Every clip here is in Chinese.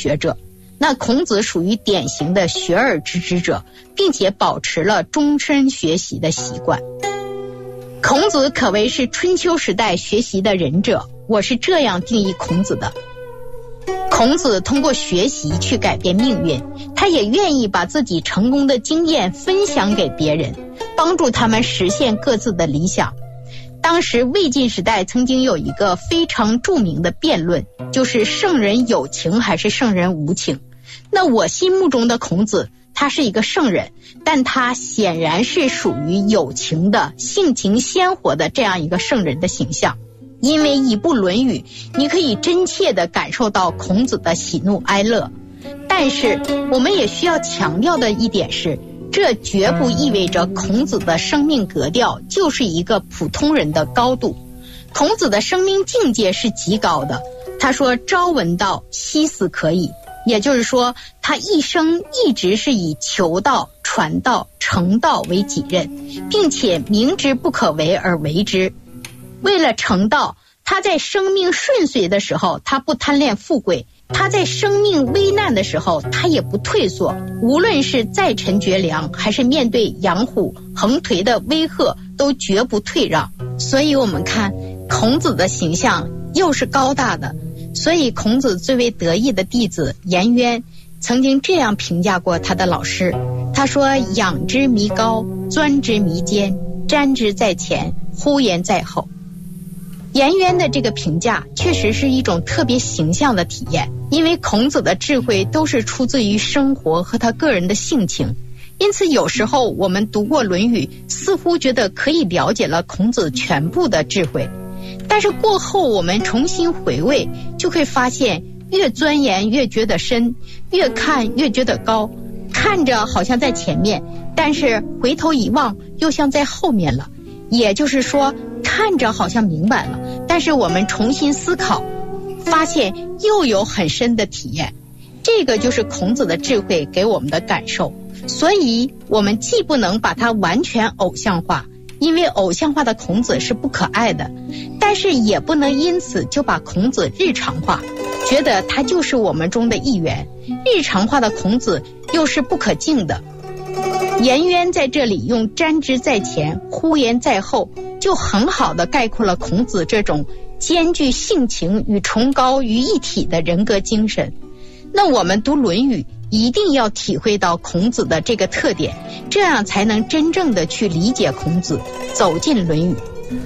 学者。那孔子属于典型的学而知之者，并且保持了终身学习的习惯。孔子可谓是春秋时代学习的仁者，我是这样定义孔子的。孔子通过学习去改变命运，他也愿意把自己成功的经验分享给别人，帮助他们实现各自的理想。当时魏晋时代曾经有一个非常著名的辩论，就是圣人有情还是圣人无情。那我心目中的孔子，他是一个圣人，但他显然是属于有情的、性情鲜活的这样一个圣人的形象。因为一部《论语》，你可以真切地感受到孔子的喜怒哀乐。但是我们也需要强调的一点是，这绝不意味着孔子的生命格调就是一个普通人的高度。孔子的生命境界是极高的，他说朝闻道，夕死可矣，也就是说他一生一直是以求道、传道、成道为己任，并且明知不可为而为之。为了成道，他在生命顺遂的时候，他不贪恋富贵；他在生命危难的时候，他也不退缩。无论是在陈绝粮，还是面对养虎、横颓的威吓，都绝不退让。所以我们看孔子的形象又是高大的，所以孔子最为得意的弟子颜渊曾经这样评价过他的老师，他说：仰之弥高，钻之弥坚，瞻之在前，呼延在后。颜渊的这个评价确实是一种特别形象的体验，因为孔子的智慧都是出自于生活和他个人的性情，因此有时候我们读过《论语》，似乎觉得可以了解了孔子全部的智慧，但是过后我们重新回味，就会发现越钻研越觉得深，越看越觉得高，看着好像在前面，但是回头一望又像在后面了。也就是说，看着好像明白了，但是我们重新思考，发现又有很深的体验。这个就是孔子的智慧给我们的感受。所以我们既不能把它完全偶像化，因为偶像化的孔子是不可爱的，但是也不能因此就把孔子日常化，觉得他就是我们中的一员。日常化的孔子又是不可敬的。颜渊在这里用瞻之在前，呼延在后，就很好地概括了孔子这种兼具性情与崇高于一体的人格精神。那我们读《论语》一定要体会到孔子的这个特点，这样才能真正的去理解孔子，走进《论语》。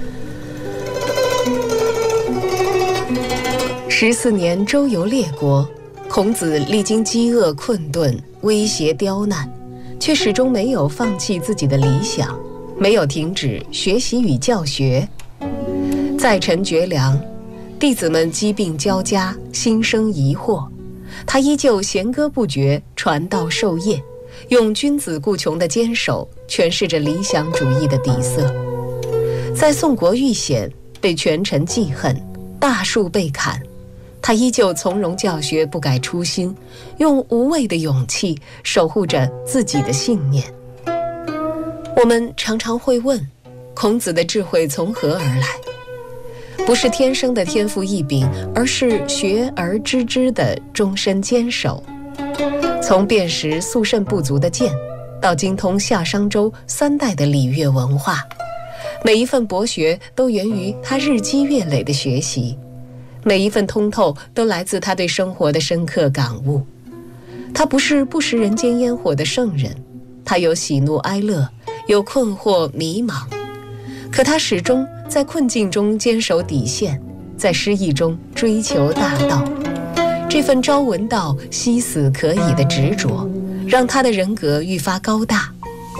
14年周游列国，孔子历经饥饿困顿、威胁刁难，却始终没有放弃自己的理想，没有停止学习与教学。在陈绝粮，弟子们疾病交加，心生疑惑，他依旧弦歌不绝，传道授业，用君子固穷的坚守诠释着理想主义的底色。在宋国遇险，被权臣记恨，大树被砍，他依旧从容教学，不改初心，用无畏的勇气守护着自己的信念。我们常常会问，孔子的智慧从何而来？不是天生的天赋异禀，而是学而知之的终身坚守。从辨识肃慎不足的剑，到精通夏商周3代的礼乐文化，每一份博学都源于他日积月累的学习，每一份通透都来自他对生活的深刻感悟。他不是不食人间烟火的圣人，他有喜怒哀乐，有困惑迷茫，可他始终在困境中坚守底线，在失意中追求大道。这份朝闻道，夕死可矣的执着，让他的人格愈发高大。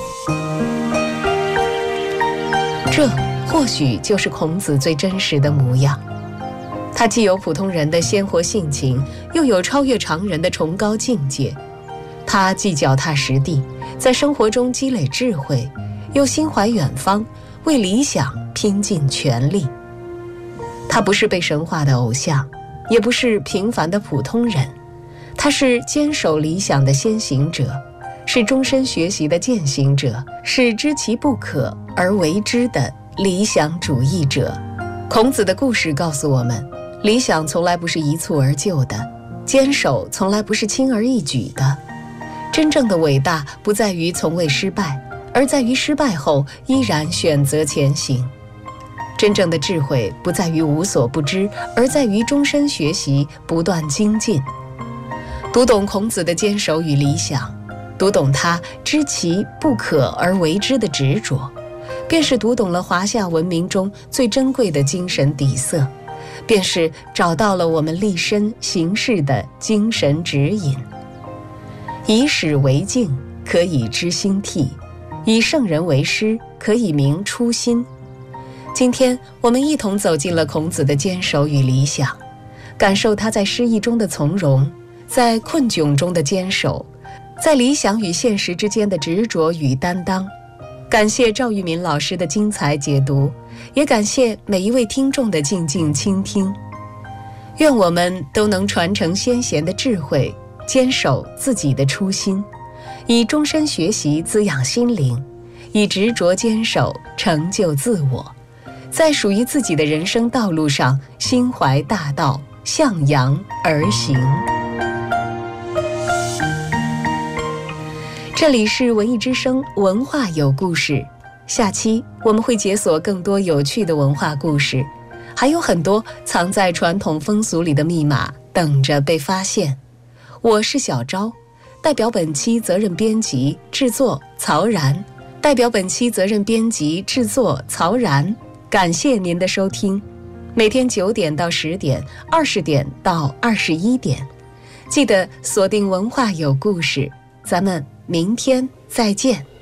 这或许就是孔子最真实的模样。他既有普通人的鲜活性情，又有超越常人的崇高境界。他既脚踏实地，在生活中积累智慧，又心怀远方，为理想拼尽全力。他不是被神化的偶像，也不是平凡的普通人，他是坚守理想的先行者，是终身学习的践行者，是知其不可而为之的理想主义者。孔子的故事告诉我们，理想从来不是一蹴而就的， 坚守从来不是轻而易举的。真正的伟大不在于从未失败，而在于失败后依然选择前行。真正的智慧不在于无所不知，而在于终身学习，不断精进。读懂孔子的坚守与理想，读懂他知其不可而为之的执着，便是读懂了华夏文明中最珍贵的精神底色，便是找到了我们立身行事的精神指引。以史为镜，可以知兴替；以圣人为师，可以明初心。今天我们一同走进了孔子的坚守与理想，感受他在失意中的从容，在困窘中的坚守，在理想与现实之间的执着与担当。感谢赵玉民老师的精彩解读，也感谢每一位听众的静静倾听。愿我们都能传承先贤的智慧，坚守自己的初心，以终身学习滋养心灵，以执着坚守成就自我，在属于自己的人生道路上心怀大道，向阳而行。这里是文艺之声，文化有故事。下期我们会解锁更多有趣的文化故事，还有很多藏在传统风俗里的密码等着被发现。我是小昭，代表本期责任编辑制作曹然，感谢您的收听。每天9点到10点，20点到21点，记得锁定文化有故事，咱们明天再见。